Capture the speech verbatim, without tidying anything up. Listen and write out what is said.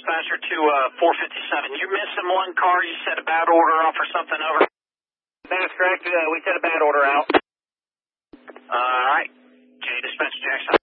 dispatcher to uh, four fifty-seven. You're missing one car. You set a bad order off or something, over? That is correct. Uh, we set a bad order out. All right. J Dispatcher Jackson.